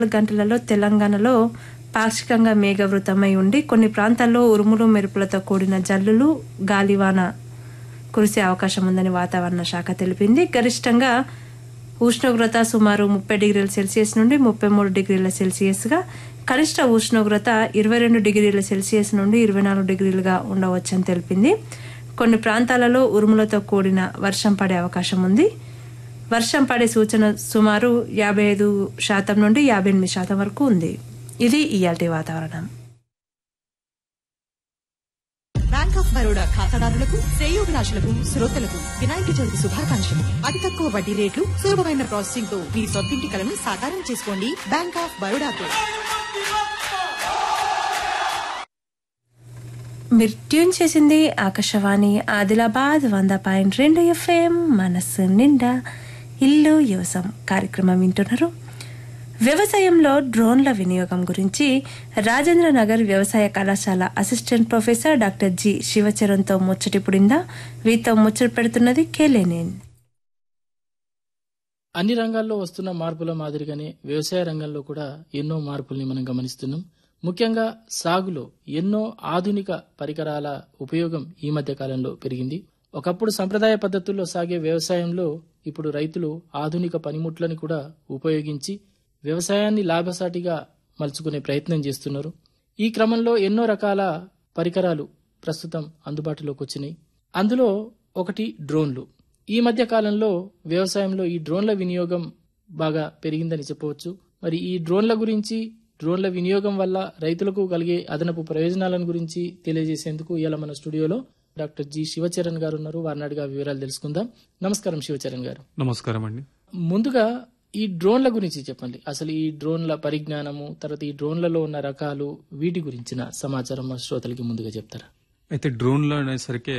గంటలలో తెలంగాణలో పాక్షికంగా మేఘావృతమై ఉండి కొన్ని ప్రాంతాల్లో ఉరుములు మెరుపులతో కూడిన జల్లులు గాలివాన కురిసే అవకాశం ఉందని వాతావరణ శాఖ తెలిపింది. గరిష్టంగా ఉష్ణోగ్రత సుమారు 30 డిగ్రీల సెల్సియస్ నుండి 33 డిగ్రీల సెల్సియస్గా, కనిష్ట ఉష్ణోగ్రత 22 డిగ్రీల సెల్సియస్ నుండి 24 డిగ్రీలుగా ఉండవచ్చని తెలిపింది. కొన్ని ప్రాంతాలలో ఉరుములతో కూడిన వర్షం పడే అవకాశం ఉంది. వర్షం పడే సూచన సుమారు 55% నుండి 58% వరకు ఉంది. ఇది ఇయాల్టి వాతావరణం. బ్యాంక్ ఆఫ్ బరోడా ఖాతాదారులకు, శ్రేయోభిలాషులకు, శ్రోతలకు వినాయక చవితి శుభాకాంక్షలు. అతి తక్కువ వడ్డీ రేట్లు, సులభమైన ప్రాసెసింగ్ తో మీ సొంతింటి కలను సాకారం చేసుకోండి. Bank of బరోడాతో. మీరు ట్యూన్ చేసింది ఆకాశవాణి ఆదిలాబాద్ 100.2 FM మనస్సు నిండా ఇల్లు యువసం కార్యక్రమం వింటున్నారు. వ్యవసాయంలో డ్రోన్ల వినియోగం గురించి రాజేంద్ర నగర్ వ్యవసాయ కళాశాల అసిస్టెంట్ ప్రొఫెసర్ డాక్టర్ జి శివచరణ్తో ముచ్చటిపుడిందా. వీరితో ముచ్చట పెడుతున్నది కేలేనేన్. అన్ని రంగాల్లో వస్తున్న మార్పుల మాదిరిగానే వ్యవసాయ రంగంలో కూడా ఎన్నో మార్పుల్ని మనం గమనిస్తున్నాం. ముఖ్యంగా సాగులో ఎన్నో ఆధునిక పరికరాల ఉపయోగం ఈ మధ్య కాలంలో పెరిగింది. ఒకప్పుడు సంప్రదాయ పద్ధతుల్లో సాగే వ్యవసాయంలో ఇప్పుడు రైతులు ఆధునిక పనిముట్లను కూడా ఉపయోగించి వ్యవసాయాన్ని లాభసాటిగా మలుచుకునే ప్రయత్నం చేస్తున్నారు. ఈ క్రమంలో ఎన్నో రకాల పరికరాలు ప్రస్తుతం అందుబాటులోకి వచ్చినాయి. అందులో ఒకటి డ్రోన్లు. ఈ మధ్య కాలంలో వ్యవసాయంలో ఈ డ్రోన్ల వినియోగం బాగా పెరిగిందని చెప్పవచ్చు. మరి ఈ డ్రోన్ల గురించి, డ్రోన్ల వినియోగం వల్ల రైతులకు కలిగే అదనపు ప్రయోజనాలను గురించి తెలియజేసేందుకు ఇవాళ మన స్టూడియోలో డాక్టర్ జి శివచరణ్ గారు ఉన్నారు. వారిని అడిగా వివరాలు తెలుసుకుందాం. నమస్కారం శివచరణ్ గారు. నమస్కారం అండి. ముందుగా ఈ డ్రోన్ల గురించి చెప్పండి. అసలు ఈ డ్రోన్ల పరిజ్ఞానము, తర్వాత ఈ డ్రోన్లలో ఉన్న రకాలు, వీటి గురించిన సమాచారం మా శ్రోతలకి ముందుగా చెప్తారా? అయితే డ్రోన్లు అనేసరికి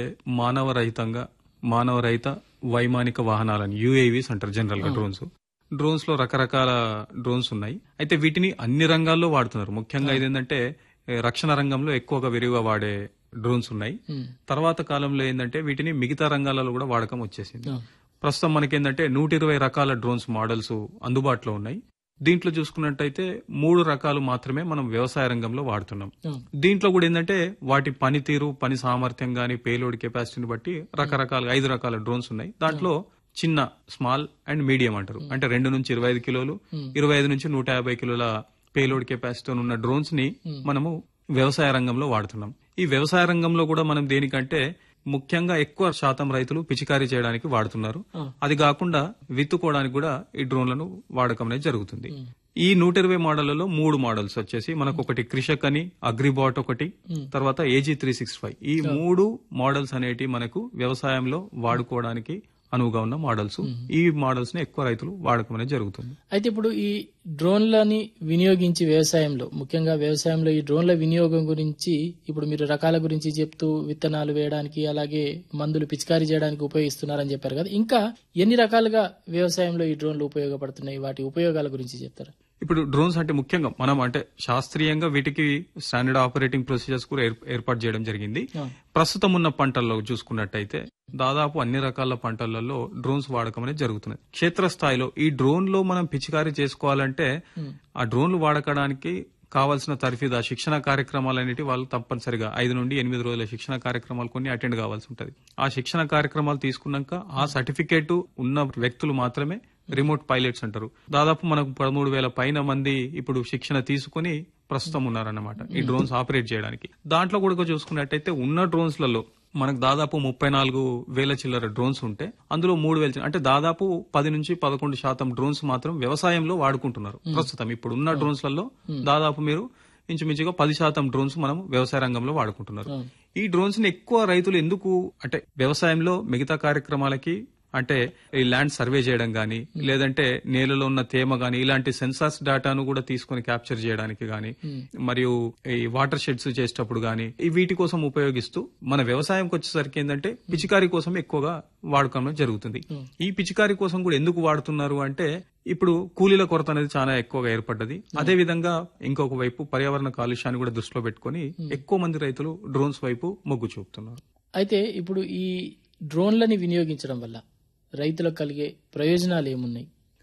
మానవ రహిత వైమానిక వాహనాలని UAVs అంటారు జనరల్ గా. డ్రోన్స్ లో రకరకాల డ్రోన్స్ ఉన్నాయి. అయితే వీటిని అన్ని రంగాల్లో వాడుతున్నారు. ముఖ్యంగా ఇదేంటంటే రక్షణ రంగంలో ఎక్కువగా విరివిగా వాడే డ్రోన్స్ ఉన్నాయి. తర్వాత కాలంలో ఏంటంటే వీటిని మిగతా రంగాలలో కూడా వాడకం వచ్చేసింది. ప్రస్తుతం మనకేంటంటే 120 రకాల డ్రోన్స్ మోడల్స్ అందుబాటులో ఉన్నాయి. దీంట్లో చూసుకున్నట్టయితే 3 రకాలు మాత్రమే మనం వ్యవసాయ రంగంలో వాడుతున్నాం. దీంట్లో కూడా ఏంటంటే వాటి పనితీరు, పని సామర్థ్యం గానీ, పేలోడ్ కెపాసిటీని బట్టి రకరకాల 5 రకాల డ్రోన్స్ ఉన్నాయి. దాంట్లో చిన్న, స్మాల్ అండ్ మీడియం అంటారు. అంటే 2 నుంచి 25 కిలోలు, 25 నుంచి 150 కిలోల పేలోడ్ కెపాసిటీ ఉన్న డ్రోన్స్ ని మనము వ్యవసాయ రంగంలో వాడుతున్నాం. ఈ వ్యవసాయ రంగంలో కూడా మనం దేనికంటే ముఖ్యంగా ఎక్కువ శాతం రైతులు పిచికారీ చేయడానికి వాడుతున్నారు. అది కాకుండా విత్తుకోవడానికి కూడా ఈ డ్రోన్లను వాడకం అనేది జరుగుతుంది. ఈ 120 మోడళ్లలో 3 మోడల్స్ వచ్చేసి మనకు ఒకటి కృషక్ అని, అగ్రిబాట్ ఒకటి, తర్వాత AG365. ఈ 3 మోడల్స్ అనేటి మనకు వ్యవసాయంలో వాడుకోవడానికి అనువుగా ఉన్న మోడల్స్. ఈ మోడల్స్ ని ఎక్కువ రైతులు వాడకం అనేది జరుగుతుంది. అయితే ఇప్పుడు ఈ డ్రోన్లని వినియోగించి వ్యవసాయంలో, ముఖ్యంగా వ్యవసాయంలో ఈ డ్రోన్ల వినియోగం గురించి ఇప్పుడు మీరు రకాల గురించి చెప్తూ విత్తనాలు వేయడానికి, అలాగే మందులు పిచికారీ చేయడానికి ఉపయోగిస్తున్నారని చెప్పారు కదా. ఇంకా ఎన్ని రకాలుగా వ్యవసాయంలో ఈ డ్రోన్లు ఉపయోగపడుతున్నాయి, వాటి ఉపయోగాల గురించి చెప్తారా? ఇప్పుడు డ్రోన్స్ అంటే ముఖ్యంగా మనం అంటే శాస్త్రీయంగా వీటికి స్టాండర్డ్ ఆపరేటింగ్ ప్రొసీజర్స్ కూడా ఏర్పాటు చేయడం జరిగింది. ప్రస్తుతం ఉన్న పంటల్లో చూసుకున్నట్టయితే దాదాపు అన్ని రకాల పంటలలో డ్రోన్స్ వాడకం అనేది జరుగుతున్నది. క్షేత్రస్థాయిలో ఈ డ్రోన్ లో మనం పిచికారీ చేసుకోవాలంటే ఆ డ్రోన్లు వాడకడానికి కావాల్సిన తర్ఫీదా, శిక్షణ కార్యక్రమాలన్నిటి వాళ్ళు తప్పనిసరిగా 5 నుండి 8 రోజుల శిక్షణ కార్యక్రమాలు కొన్ని అటెండ్ కావాల్సి ఉంటుంది. ఆ శిక్షణ కార్యక్రమాలు తీసుకున్నాక ఆ సర్టిఫికేట్ ఉన్న వ్యక్తులు మాత్రమే రిమోట్ పైలట్స్ అంటారు. దాదాపు మనకు 13,000 పైన మంది ఇప్పుడు శిక్షణ తీసుకుని ప్రస్తుతం ఉన్నారన్నమాట ఈ డ్రోన్స్ ఆపరేట్ చేయడానికి. దాంట్లో కూడా చూసుకున్నట్టయితే ఉన్న డ్రోన్స్ లలో మనకు దాదాపు 34,000 చిల్లర డ్రోన్స్ ఉంటే అందులో 3,000 అంటే దాదాపు 10 నుంచి 11% డ్రోన్స్ మాత్రం వ్యవసాయంలో వాడుకుంటున్నారు. ప్రస్తుతం ఇప్పుడు ఉన్న డ్రోన్స్ లలో దాదాపు మీరు ఇంచుమించుగా 10% డ్రోన్స్ మనం వ్యవసాయ రంగంలో వాడుకుంటున్నారు. ఈ డ్రోన్స్ ని ఎక్కువ రైతులు ఎందుకు అంటే వ్యవసాయంలో మిగతా కార్యక్రమాలకి అంటే ఈ ల్యాండ్ సర్వే చేయడం గానీ, లేదంటే నేలలో ఉన్న తేమ గానీ, ఇలాంటి సెన్సార్స్ డేటాను కూడా తీసుకుని క్యాప్చర్ చేయడానికి గానీ, మరియు ఈ వాటర్ షెడ్స్ చేసేటప్పుడు గానీ వీటి కోసం ఉపయోగిస్తూ మన వ్యవసాయంకి వచ్చేసరికి ఏంటంటే పిచికారీ కోసం ఎక్కువగా వాడకం జరుగుతుంది. ఈ పిచికారీ కోసం కూడా ఎందుకు వాడుతున్నారు అంటే ఇప్పుడు కూలీల కొరత అనేది చాలా ఎక్కువగా ఏర్పడ్డది. అదే విధంగా ఇంకొక వైపు పర్యావరణ కాలుష్యాన్ని కూడా దృష్టిలో పెట్టుకుని ఎక్కువ మంది రైతులు డ్రోన్స్ వైపు మొగ్గు చూపుతున్నారు. అయితే ఇప్పుడు ఈ డ్రోన్లని వినియోగించడం వల్ల రైతులకు కలిగే ప్రయోజనాలు ఏమున్నాయి?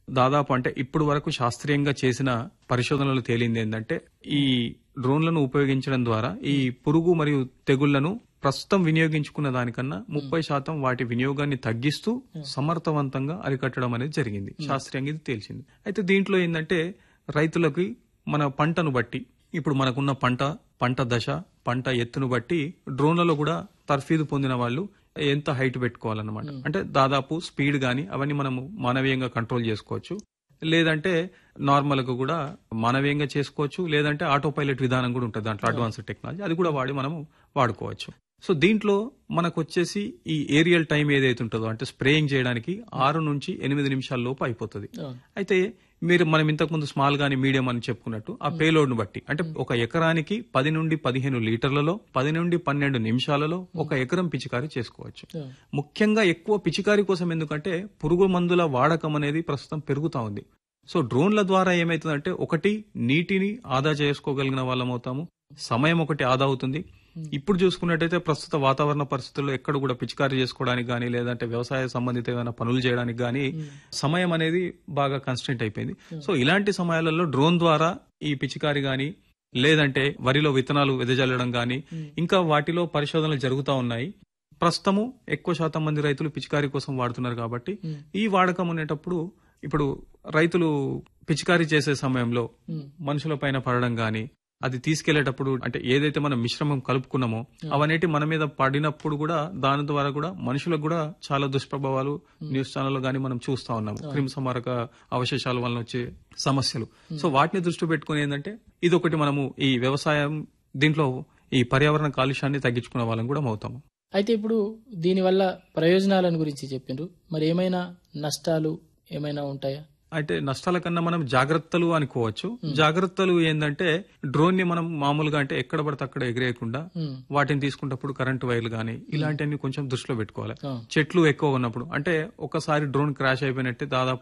దాదాపు అంటే ఇప్పుడు వరకు శాస్త్రీయంగా చేసిన పరిశోధనలు తేలింది ఏంటంటే ఈ డ్రోన్లను ఉపయోగించడం ద్వారా ఈ పురుగు మరియు తెగుళ్లను ప్రస్తుతం వినియోగించుకున్న దానికన్నా 30% వాటి వినియోగాన్ని తగ్గిస్తూ సమర్థవంతంగా అరికట్టడం అనేది జరిగింది. శాస్త్రీయంగా ఇది తేల్చింది. అయితే దీంట్లో ఏంటంటే రైతులకి మన పంటను బట్టి ఇప్పుడు మనకున్న పంట దశ, పంట ఎత్తును బట్టి డ్రోన్లలో కూడా తర్ఫీదు పొందిన వాళ్ళు ఎంత హైట్ పెట్టుకోవాలన్నమాట. అంటే దాదాపు స్పీడ్ గానీ అవన్నీ మనము మానవీయంగా కంట్రోల్ చేసుకోవచ్చు. లేదంటే నార్మల్ గా కూడా మానవీయంగా చేసుకోవచ్చు. లేదంటే ఆటో పైలట్ విధానం కూడా ఉంటుంది దాంట్లో, అడ్వాన్స్డ్ టెక్నాలజీ, అది కూడా మనము వాడుకోవచ్చు. సో దీంట్లో మనకు వచ్చేసి ఈ ఏరియల్ టైం ఏదైతే ఉంటుందో అంటే స్ప్రేయింగ్ చేయడానికి 6 నుంచి 8 నిమిషాల లోపు అయిపోతుంది. అయితే మనం ఇంతకు ముందు స్మాల్ గానీ మీడియం అని చెప్పుకున్నట్టు ఆ పేలోడ్ ను బట్టి అంటే ఒక ఎకరానికి 10 నుండి 15 లీటర్లలో 10 నుండి 12 నిమిషాలలో ఒక ఎకరం పిచికారీ చేసుకోవచ్చు. ముఖ్యంగా ఎక్కువ పిచికారీ కోసం ఎందుకంటే పురుగు మందుల వాడకం అనేది ప్రస్తుతం పెరుగుతా ఉంది. సో డ్రోన్ల ద్వారా ఏమైతుందంటే ఒకటి నీటిని ఆదా చేసుకోగలిగిన వాళ్ళం అవుతాము, సమయం ఒకటి ఆదా అవుతుంది. ఇప్పుడు చూసుకున్నట్టయితే ప్రస్తుత వాతావరణ పరిస్థితుల్లో ఎక్కడ కూడా పిచికారీ చేసుకోవడానికి గానీ లేదంటే వ్యవసాయ సంబంధిత ఏమైనా పనులు చేయడానికి గానీ సమయం అనేది బాగా కన్స్టెంట్ అయిపోయింది. సో ఇలాంటి సమయాలలో డ్రోన్ ద్వారా ఈ పిచికారీ గానీ లేదంటే వరిలో విత్తనాలు వెదజల్లడం గానీ ఇంకా వాటిలో పరిశోధనలు జరుగుతూ ఉన్నాయి. ప్రస్తుతము ఎక్కువ శాతం మంది రైతులు పిచికారీ కోసం వాడుతున్నారు కాబట్టి ఈ వాడకం ఉండేటప్పుడు ఇప్పుడు రైతులు పిచికారీ చేసే సమయంలో మనుషుల పైన పడడం గానీ అది తీసుకెళ్లేటప్పుడు అంటే ఏదైతే మనం మిశ్రమం కలుపుకున్నామో అవనేటి మన మీద పడినప్పుడు కూడా దాని ద్వారా కూడా మనుషులకు కూడా చాలా దుష్ప్రభావాలు న్యూస్ ఛానల్లో గానీ మనం చూస్తా ఉన్నాము. క్రిమిసంహారక అవశేషాల వలన వచ్చే సమస్యలు. సో వాటిని దృష్టి పెట్టుకుని ఏంటంటే ఇదొకటి మనము ఈ వ్యవసాయం దీంట్లో ఈ పర్యావరణ కాలుష్యాన్ని తగ్గించుకునే వాళ్ళం కూడా అవుతాము. అయితే ఇప్పుడు దీనివల్ల ప్రయోజనాలను గురించి చెప్పిండ్రు, మరి ఏమైనా నష్టాలు ఏమైనా ఉంటాయా? అంటే నష్టాల కన్నా మనం జాగ్రత్తలు అనుకోవచ్చు. జాగ్రత్తలు ఏంటంటే డ్రోన్ ని మనం మామూలుగా అంటే ఎక్కడ పడితే అక్కడ ఎగిరేయకుండా వాటిని తీసుకున్నప్పుడు కరెంట్ వైర్లు గానీ ఇలాంటివన్నీ కొంచెం దృష్టిలో పెట్టుకోవాలి. చెట్లు ఎక్కువ ఉన్నప్పుడు అంటే ఒకసారి డ్రోన్ క్రాష్ అయిపోయినట్టే దాదాపు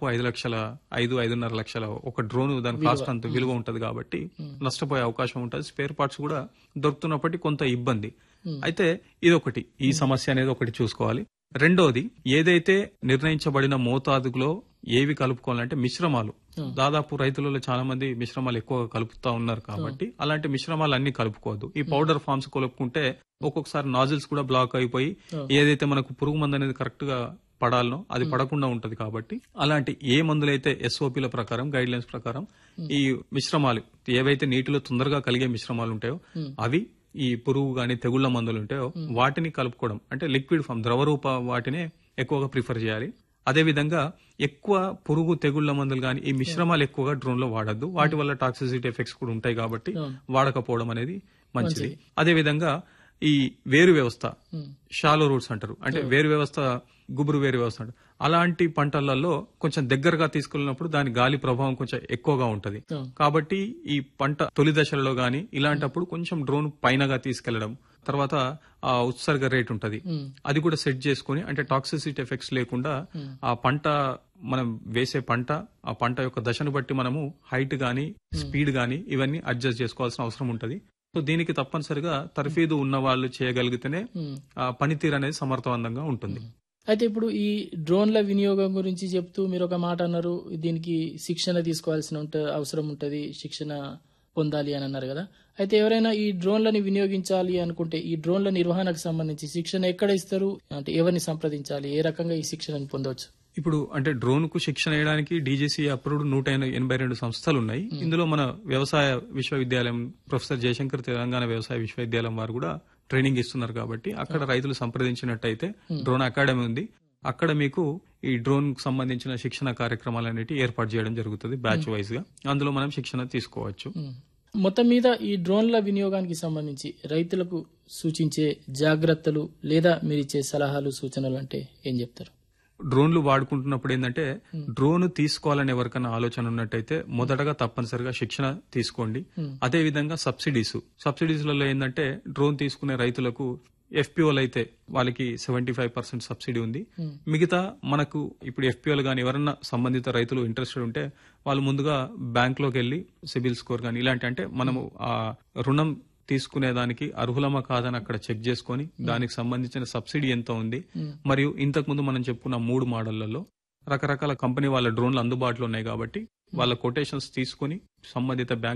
5-5.5 లక్షల ఒక డ్రోన్ దాని కాస్ట్ అంత విలువ ఉంటది కాబట్టి నష్టపోయే అవకాశం ఉంటుంది. స్పేర్ పార్ట్స్ కూడా దొరుకుతున్నప్పటికీ కొంత ఇబ్బంది. అయితే ఇదొకటి, ఈ సమస్య అనేది ఒకటి చూసుకోవాలి. రెండోది ఏదైతే నిర్ణయించబడిన మోతాదులో ఏవి కలుపుకోవాలంటే మిశ్రమాలు. దాదాపు రైతులలో చాలా మంది మిశ్రమాలు ఎక్కువగా కలుపుతా ఉన్నారు కాబట్టి అలాంటి మిశ్రమాలు అన్ని కలుపుకోవద్దు. ఈ పౌడర్ ఫామ్స్ కలుపుకుంటే ఒక్కొక్కసారి నాజిల్స్ కూడా బ్లాక్ అయిపోయి ఏదైతే మనకు పురుగు మందు అనేది కరెక్ట్ గా పడాలనో అది పడకుండా ఉంటది. కాబట్టి అలాంటి ఏ మందులైతే ఎస్ఓపీల ప్రకారం గైడ్ లైన్స్ ప్రకారం ఈ మిశ్రమాలు ఏవైతే నీటిలో తొందరగా కలిగే మిశ్రమాలు ఉంటాయో అవి ఈ పురుగు గానీ తెగుళ్ల మందులు ఉంటాయో వాటిని కలుపుకోవడం అంటే లిక్విడ్ ఫామ్ ద్రవరూప వాటినే ఎక్కువగా ప్రిఫర్ చేయాలి. అదేవిధంగా ఎక్కువ పురుగు తెగుళ్ల మందులు గానీ ఈ మిశ్రమాలు ఎక్కువగా డ్రోన్ లో వాడద్దు. వాటి వల్ల టాక్సిసిటీ ఎఫెక్ట్స్ కూడా ఉంటాయి కాబట్టి వాడకపోవడం అనేది మంచిది. అదేవిధంగా ఈ వేరు వ్యవస్థ షాలో రూట్స్ అంటారు, అంటే వేరు వ్యవస్థ గుబురు వేరు వ్యవస్థ అంటారు. అలాంటి పంటలలో కొంచెం దగ్గరగా తీసుకెళ్ళినప్పుడు దాని గాలి ప్రభావం కొంచెం ఎక్కువగా ఉంటది. కాబట్టి ఈ పంట తొలి దశలలో గానీ ఇలాంటప్పుడు కొంచెం డ్రోన్ పైనగా తీసుకెళ్లడం, తర్వాత ఆ ఉత్సర్గ రేట్ ఉంటది అది కూడా సెట్ చేసుకుని అంటే టాక్సిసిటీ ఎఫెక్ట్స్ లేకుండా ఆ పంట మనం వేసే పంట ఆ పంట యొక్క దశను బట్టి మనము హైట్ గానీ స్పీడ్ గానీ ఇవన్నీ అడ్జస్ట్ చేసుకోవాల్సిన అవసరం ఉంటది. సో దీనికి తప్పనిసరిగా తర్ఫీదు ఉన్న వాళ్ళు చేయగలిగితేనే ఆ పనితీరు అనేది సమర్థవంతంగా ఉంటుంది. అయితే ఇప్పుడు ఈ డ్రోన్ల వినియోగం గురించి చెప్తూ మీరు ఒక మాట అన్నారు, దీనికి శిక్షణ తీసుకోవాల్సిన అవసరం ఉంటది, శిక్షణ పొందాలి అని అన్నారు కదా. అయితే ఎవరైనా ఈ డ్రోన్లని వినియోగించాలి అనుకుంటే ఈ డ్రోన్ల నిర్వహణకు సంబంధించి శిక్షణ ఎక్కడ ఇస్తారు, అంటే ఎవరిని సంప్రదించాలి, ఏ రకంగా ఈ శిక్షణను పొందవచ్చు? ఇప్పుడు అంటే డ్రోన్ కు శిక్షణ వేయడానికి డీజీసీ అప్రూవ్డ్ 182 సంస్థలు ఉన్నాయి. ఇందులో మన వ్యవసాయ విశ్వవిద్యాలయం ప్రొఫెసర్ జయశంకర్ తెలంగాణ వ్యవసాయ విశ్వవిద్యాలయం వారు కూడా ట్రైనింగ్ ఇస్తున్నారు. కాబట్టి అక్కడ రైతులు సంప్రదించినట్టయితే డ్రోన్ అకాడమీ ఉంది, అక్కడ మీకు ఈ డ్రోన్ కు సంబంధించిన శిక్షణ కార్యక్రమాలు అనేవి ఏర్పాటు చేయడం జరుగుతుంది బ్యాచ్ వైజ్ గా. అందులో మనం శిక్షణ తీసుకోవచ్చు. మొత్తం మీద ఈ డ్రోన్ల వినియోగానికి సంబంధించి రైతులకు సూచించే జాగ్రత్తలు లేదా మీరిచ్చే సలహాలు సూచనలు అంటే ఏం చెప్తారు? డ్రోన్లు వాడుకుంటున్నప్పుడు ఏంటంటే డ్రోన్ తీసుకోవాలని ఎవరికైనా ఆలోచన ఉన్నట్టయితే మొదటగా తప్పనిసరిగా శిక్షణ తీసుకోండి. అదే విధంగా సబ్సిడీస్లలో ఏంటంటే డ్రోన్ తీసుకునే రైతులకు ఎఫ్పిఓలు అయితే వాళ్ళకి 75% సబ్సిడీ ఉంది. మిగతా మనకు ఇప్పుడు ఎఫ్పిఓలు గానీ ఎవరన్నా సంబంధిత రైతులు ఇంట్రెస్టెడ్ ఉంటే వాళ్ళు ముందుగా బ్యాంక్ లోకి వెళ్లి సిబిల్ స్కోర్ గానీ ఇలాంటి అంటే మనము ఆ రుణం తీసుకునేదానికి అర్హులమా కాదని అక్కడ చెక్ చేసుకుని దానికి సంబంధించిన సబ్సిడీ ఎంత ఉంది, మరియు ఇంతకు ముందు మనం చెప్పుకున్న 3 మోడళ్లలో రకరకాల కంపెనీ వాళ్ళ డ్రోన్లు అందుబాటులో ఉన్నాయి కాబట్టి వాళ్ళ కొటేషన్స్ తీసుకుని సంబంధిత బ్యాంక్